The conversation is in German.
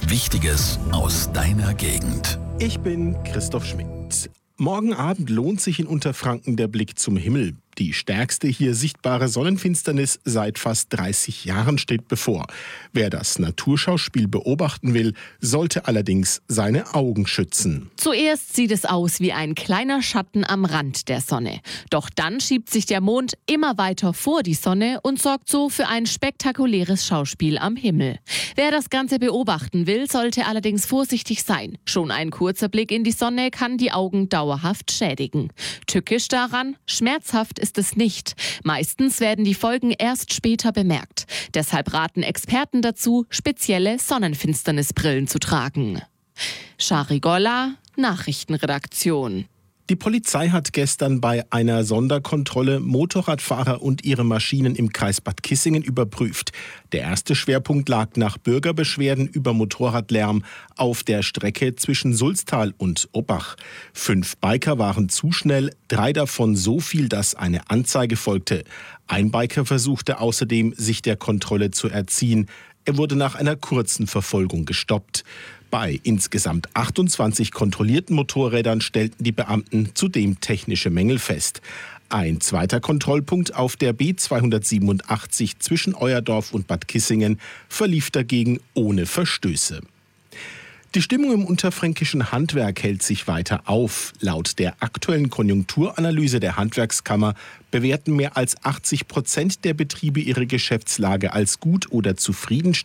Wichtiges aus deiner Gegend. Ich bin Christoph Schmidt. Morgen Abend lohnt sich in Unterfranken der Blick zum Himmel. Die stärkste hier sichtbare Sonnenfinsternis seit fast 30 Jahren steht bevor. Wer das Naturschauspiel beobachten will, sollte allerdings seine Augen schützen. Zuerst sieht es aus wie ein kleiner Schatten am Rand der Sonne. Doch dann schiebt sich der Mond immer weiter vor die Sonne und sorgt so für ein spektakuläres Schauspiel am Himmel. Wer das Ganze beobachten will, sollte allerdings vorsichtig sein. Schon ein kurzer Blick in die Sonne kann die Augen dauerhaft schädigen. Tückisch daran, schmerzhaft ist es nicht. Meistens werden die Folgen erst später bemerkt. Deshalb raten Experten dazu, spezielle Sonnenfinsternisbrillen zu tragen. Shari Golla, Nachrichtenredaktion. Die Polizei hat gestern bei einer Sonderkontrolle Motorradfahrer und ihre Maschinen im Kreis Bad Kissingen überprüft. Der erste Schwerpunkt lag nach Bürgerbeschwerden über Motorradlärm auf der Strecke zwischen Sulztal und Oppach. 5 Biker waren zu schnell, 3 davon so viel, dass eine Anzeige folgte. Ein Biker versuchte außerdem, sich der Kontrolle zu erziehen. Er wurde nach einer kurzen Verfolgung gestoppt. Bei insgesamt 28 kontrollierten Motorrädern stellten die Beamten zudem technische Mängel fest. Ein zweiter Kontrollpunkt auf der B287 zwischen Euerdorf und Bad Kissingen verlief dagegen ohne Verstöße. Die Stimmung im unterfränkischen Handwerk hält sich weiter auf. Laut der aktuellen Konjunkturanalyse der Handwerkskammer bewerten mehr als 80% der Betriebe ihre Geschäftslage als gut oder zufriedenstellend.